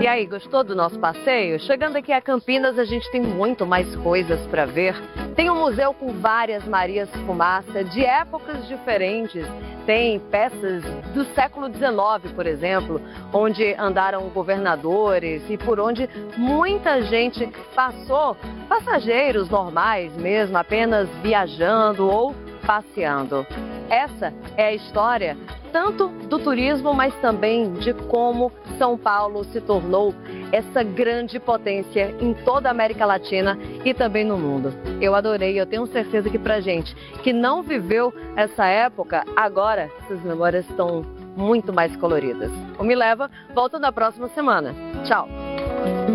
E aí, gostou do nosso passeio? Chegando aqui a Campinas, a gente tem muito mais coisas para ver. Tem um museu com várias Marias Fumaça de épocas diferentes. Tem peças do século XIX, por exemplo, onde andaram governadores e por onde muita gente passou, passageiros normais mesmo, apenas viajando ou passeando. Essa é a história tanto do turismo, mas também de como São Paulo se tornou essa grande potência em toda a América Latina e também no mundo. Eu adorei, eu tenho certeza que pra gente que não viveu essa época, agora essas memórias estão muito mais coloridas. O Me Leva volta na próxima semana. Tchau!